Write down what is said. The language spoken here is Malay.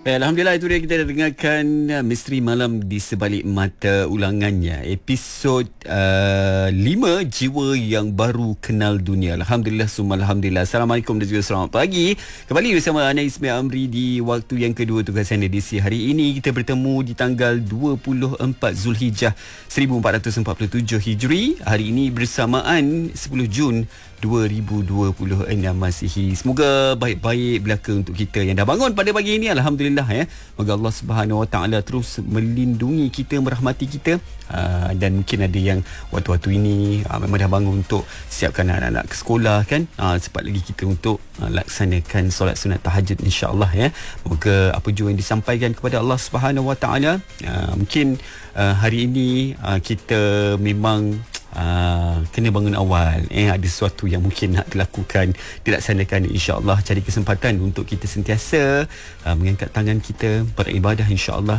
Alhamdulillah, itu dia kita dah dengarkan Misteri Malam di Sebalik Mata ulangannya. Episod 5, Jiwa yang Baru Kenal Dunia. Alhamdulillah, summa alhamdulillah. Assalamualaikum dan juga selamat pagi. Kembali bersama Ana Ismail Amri di waktu yang kedua tugasan edisi hari ini. Kita bertemu di tanggal 24 Zulhijjah 1447 Hijri. Hari ini bersamaan 10 Jun 2026 Masihi. Semoga baik-baik belaka untuk kita yang dah bangun pada pagi ini. Alhamdulillah ya. Moga Allah Subhanahu Wa Taala terus melindungi kita, merahmati kita. Dan mungkin ada yang waktu-waktu ini memang dah bangun untuk siapkan anak-anak ke sekolah kan. Sempat lagi kita untuk laksanakan solat sunat tahajud, insya-Allah ya. Moga apa jua yang disampaikan kepada Allah Subhanahu Wa Taala, mungkin hari ini kita memang kena bangun awal, ada sesuatu yang mungkin nak dilakukan, dilaksanakan, insya-Allah. Cari kesempatan untuk kita sentiasa mengangkat tangan kita beribadah, insya-Allah.